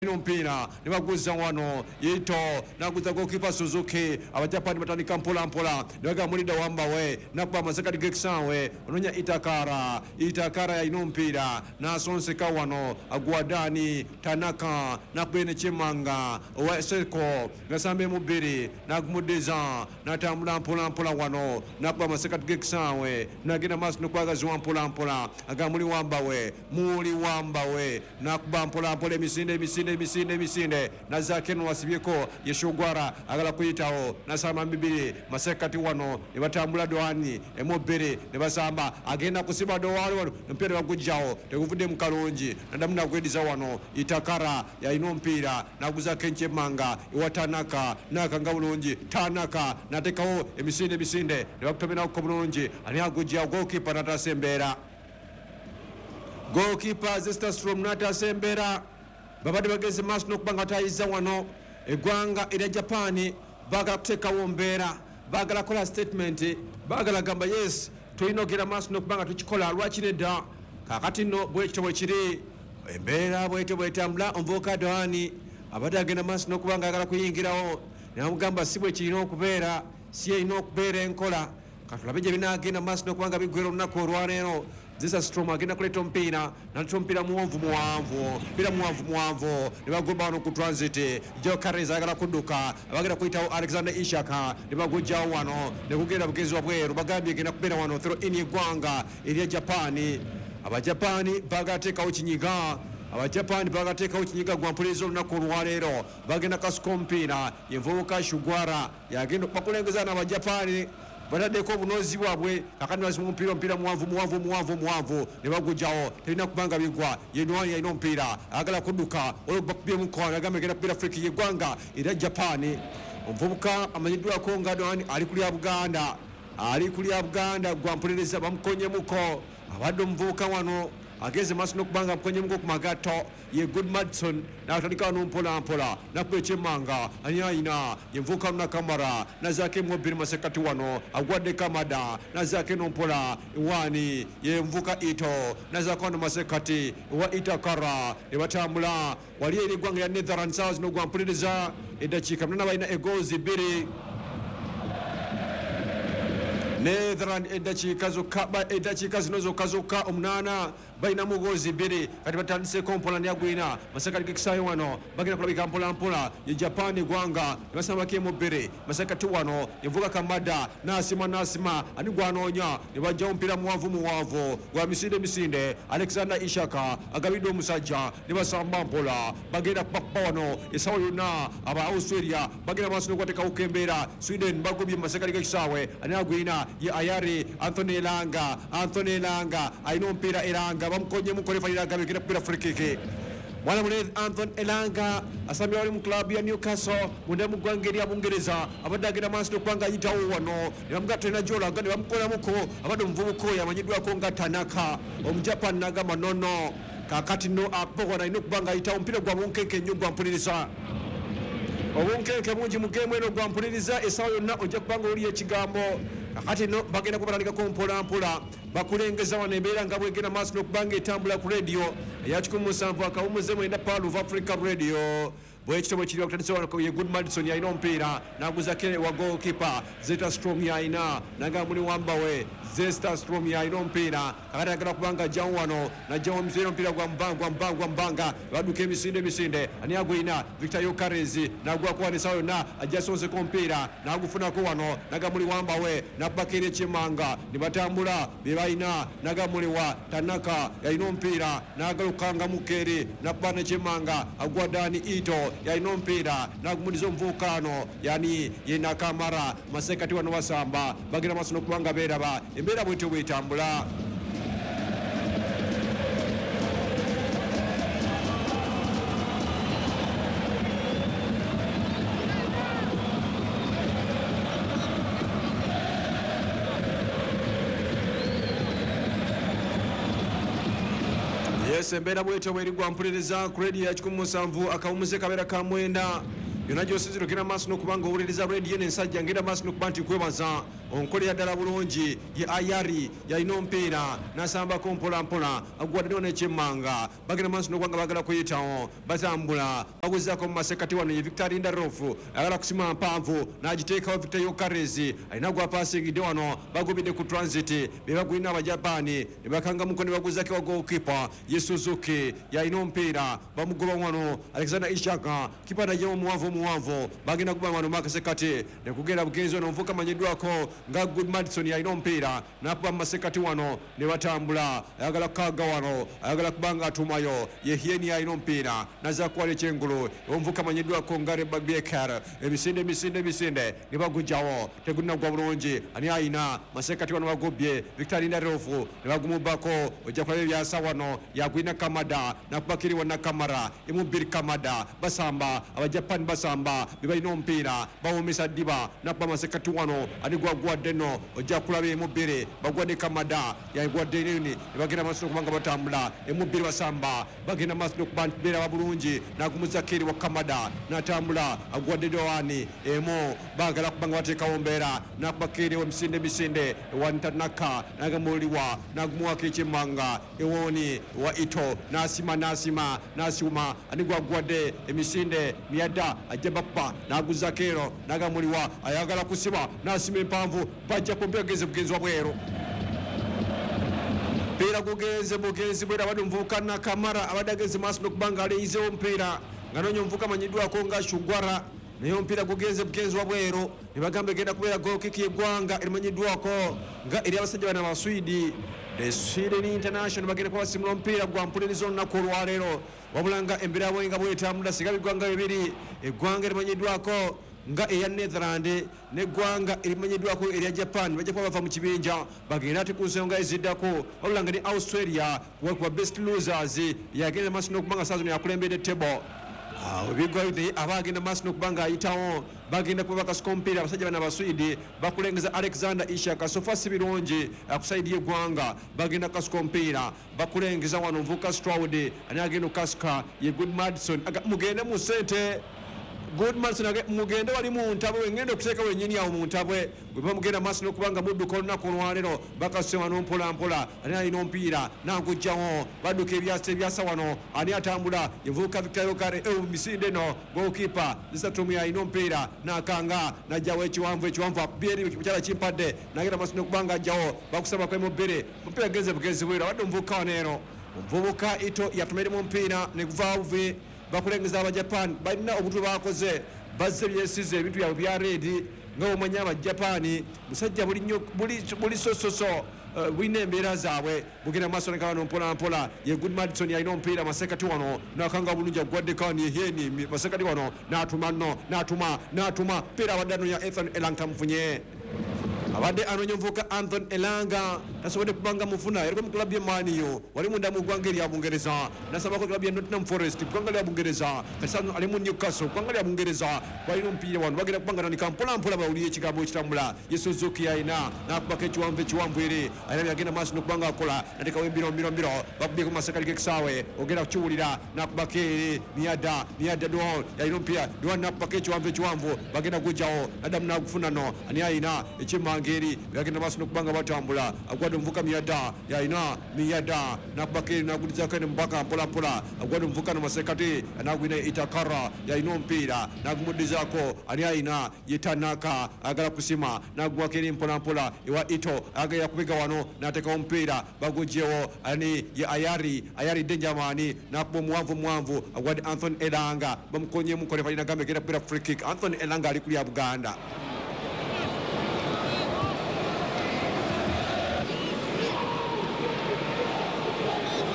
ino mpira nibaguza wano Ito naguza goalkeeper Suzuki abajapani batandika mpola nibaga mulida wamba we nakuba masakati geksawe ononya itakara ya ino mpira na sonseka wano Agwadani Tanaka nakubene Chimanga Seko nasambe mubiri nakumudiza natambula mpola wano nakuba masakati geksawe nagina masu nukwaga zuwa mpola agamuli wamba we nakuba mpola misinde na zake no wasibyeko yeshugwara agala kuyitawo nasamba mbibiri masekati wano nibatambula doani emobere nibasamba agenda kusiba dowali wano mpira bagujjawo tekuvude mukalonji nadamuna kwediza wano itakara ya ino mpira naguza kenche manga iwatanaka nakanga bulungi tanaka natekawo emisinde nibakutomera ko bulungi ani agujja goalkeeper natasembera goalkeeper Zesta Storm natasembera babade bageze maso nokubanga tayiza wano egwanga ira Japani bagala kuteka wombera bagala kola statement bagala gamba yes toinogera maso nokubanga tukikola lwakireda kakati no bwekito kiri embera bwetambula onvoka doani abade agenda maso nokubanga agala kuyingirawo namugamba sibwe kirino okubeera siye ino okubeera enkola katulabeje binagenda maso nokubanga bigwero olunaku olwaleero Zesta Storm agenda kuleta mpira mpira muwanvu nibagoba wano ku transit Joe Carrez agala kuduka abagenda kuyitawo Alexander Ishaka nibagujjawo wano nekugenda bugezi wabweru bagambye genda kubeera wano throw in igwanga erya Japani abajapani bagateekawo kinyiga gwampulizo olunaku olwaleero bagenda kasuka omupiira envubuka Shugwara yagenda bakulengeza n'abajapani batadeko obunozi bwabwe kakati basimu mpira muwanvu nebagujjawo terina kubanga bigwa yenwani yaino mpira agala kuduka olubakubye mukona agamegera kupira friki yegwanga era Japani omuvubuka amanyidwako nga Doani ali kulya Buganda gwampuliriza bamukonye muko abadde omuvubuka wano ageze maso nokubanga mkonye muko kumagato ye Good Madison natandika wano mpola nakube Chemanga anyayina yemvuka na kamara na zake mobili masekati wano agwadde Kamada na zake nompola iwani yemvuka Ito na zake wano masekati wa Itakara ebatambula wali eri gwanga ya Netherlands South no gwampuliriza edakika mnana baina egozi biri Netherlands edakika zinozokazoka omunana baina mugozi biri kati batandise kompola nyagwina masakati kisayo wano bagina kulabika mpola ye Japan gwanga basamba kemo biri masakati wano yevuga Kamada nasima ani gwanonya nibajja mpira muwanvu gwa misinde Alexander Ishaka agabido omusajja nibasamba mpola bagenda kubakuba wano esawo yonna aba Australia bagenda maso kwateka ukembera Sweden bagobye masakati kisawe ani agwina ye Ayari Anthony Elanga aino mpira Elanga bamukonye mukorefa iragabikira kupira free kick mwana mule Anthony Elanga asambi wali mu club ya Newcastle munda mugwangeria Bungereza abadagira maso kwanga yitawo wano nibamgatena jola ngane bamukola muko abado mvubuko yamanyidwako nga Tanaka omujapan nagamba nono kakati no akpogona ino kubanga yitawo mpira gwa bunkenke nnyo gwampuliriza obunkenke mungi mu game eno gwampuliriza esawo yonna ojja kubanga oli ekigambo kakati no bagenda kubatandika mpola bakulengeza wano embeera nga bwegenda maaso n'okubanga etambula ku radio eya 17 akawumuze mwenda Pearl of Africa radio bwekitobo kiri wakutandisa wano ye Good Madison yalina omupiira naguza kene wa goalkeeper Zesta Storm yalina naga muli wamba we Zesta Storm yalina omupiira kakati agala kubanga jawo wano najjawo muzira omupiira gwa mbanga baduka emisinde ani agwina Victor Yokarezi nagwako wano esawo yonna ajja sonseko omupiira nagufunako wano naga muli wamba we nabakere Chemanga nibatambula bebalina naga muli wa Tanaka yalina omupiira nagalukanga mukere nakubana Chemanga Agwadani Ito yalina mpira nagumudiza omuvukano yani yena Kamara masekati wano basamba bagenda maso nokubanga beraba embeera bwetyo bwetambula embeera bwetyo bweri gwampuliriza ku radio ya 17 akawumuze kabera ka mwenda yonna gy'osinzira ogenda maaso n'okubanga owuliriza radio n'ensajja ngenda maaso n'okuba nti nkwebaza onkolera ddala bulungi ye ayari yalina omupiira n'asambako mpolampola agwaddewo n'ekyemmanga bagenda maaso n'okubanga bagala kuyitawo batambula bagezaako mu masekati wano ye Victor Lindelof ayagala kusima mpanvu n'agiteekawo Victor Yokares alina gwapasingidde wano bagubidde ku transit be bagulina abajapani ne bakangamuko ne baguzako wa goalkeeper ye Suzuki yalina omupiira bamugoba wano Alexander Ishaka kipa nayewo muwanvu bagenda kuba wano makasekati ne kugenda bugenzi wano mvuka manyiddwako nga Good Madison yalina omupiira n'akuba mu masekati wano ne batambula ayagala kukaga wano ayagala kubanga atumayo ye Hieni yalina omupiira nazakwala ekyengulu omvuka manyiddwako nga Reba Becker emisinde ne bagujjawo tegunnagwa bulungi ani ayina masekati wano bagubye Victor Lindelof ne bagumubako ojja kulaba ebyasa wano yagwina Kamada nakubakiri wana Kamara emubiri Kamada basamba abajapani basamba bebalina omupiira bawomesa ddiba nakuba masekati wano ani gwagwadde no ojja kulaba emubiri bagwadde Kamada yagwadde nini ne bagenda maaso okubanga batambula emubiri basamba bagenda maaso okuba beera bulungi nagumuzakiri wa Kamada natambula agwadde Dowani emo bagala kubanga bateekawo mbeera nakubakiri emisinde wantanaka nagamuliwa nagumuwako ekyemmanga ewoni wa Ito nasima ani gwagwadde emisinde myadda ajja bappa naguzakero nagamuliwa ayagala kusiba nasima empanvu bajja ku mpira bugenzi wabweru mpira bugenzi bwera abadde omuvubuka Nakamara abadde agenze maaso n'okubanga aleeyizeewo omupiira nga nonya omuvubuka amanyiddwako nga Shugwara naye omupiira bugenzi wabweru ne bagamba egenda kubeera goalkick y'eggwanga erimanyiddwako nga eri abasajja bana Abaswidi the Sweden International bagenda kuba basimula omupiira gwa mpulirizo olunaku olwaleero wabula nga embeera yabwe nga bwetambula singa biggwanga bibiri eggwanga erimanyiddwako nga eya Netherland n'eggwanga erimanyiddwako erya Japan bajja kuba bava mu kibinja bagenda ate ku nsonga eziddako wabula nga ne Australia kuba best losers yagenda maaso n'okuba nga saazo yakulembedde table ebigwa abagenda maaso n'okuba nga ayitawo bagenda kuba bakasuka omupiira abasajja bana Abaswidi bakulengeza Alexander Ishaka sofa si birungi akusaidi y'eggwanga bagenda kukasuka omupiira bakulengeza wano nvuka Stroud ani agenda okukasuka ye Good Madison mugende mu ssente Good Madison mugende wali mu ntabwe ngenda okuteeka wennyini awo mu ntabwe bwe bamugenda maaso n'okubanga mudduka olunaku olwaleero bakasuse wano mpolampola ani alina omupiira nagujjawo badduka ebyasa wano ani atambula envubuka Victor Yokares misinde no goalkeeper Zisatomu alina omupiira nakanga najjawo ekiwanvu byeri mukyala kimpadde nagenda maaso n'okubanga ajjawo bakusabako emubiri omupiira bugenzi bwera abadde omuvubuka waneero omuvubuka Ito yatumairemu omupiira neguvaavuve bakulengeza abajapani balina obutwe bakoze bazze byesize ebintu byabwe bya redi nga omanyi abajapani musajja buli sososo bulina embeera zaabwe bugenda maaso nekawano mpolampola ye Good Madison yalina omupiira masekati wano nakanga bulungi agwadde kani Hieni masekati wano natuma piira abadde anonya Ethan Elanga mufunye abadde anonya omuvubuka Anthony Elanga tasobodde kubanga mufuna yalikuwa mu klabu y'Emaniyo wali munda mu ggwanga erya Bungereza nasabako klabu ya Nottingham Forest ggwanga lya Bungereza kasano ali mu Newcastle ggwanga lya Bungereza balina omupiira wano bagenda kubanga nanika mpolampola bawulira ekigambo ekitambula ye Suzuki alina nakubako ekiwanvu eri alina byagenda maaso n'okubanga akola natekawo embiro bakubyeko mu masekati g'ekisaawe ogenda kukiwulira nakubako eri miyadda Duwan yalina omupiira Duwan nakubako ekiwanvu bagenda gujjawo naddamu nagufuna no ani alina ekyemmangeri byagenda maaso n'okubanga batambula agwadde omuvuka miyadda yalina nakubako eri nagulizako ene mubaka mpolampola agwadde omuvuka nomasekati nagwina Itakara yalina omupiira nagumuddizaako ani alina yetanaka agala kusima naguwako eri mpolampola ewa Ito agenda kubiga wano natekawo omupiira bagujjewo ani ye ayari denjamani nakuba omuwanvu agwadde Anthony Elanga bamukonyemu kone balina gamba egenda kubeera free kick Anthony Elanga ali kulya Buganda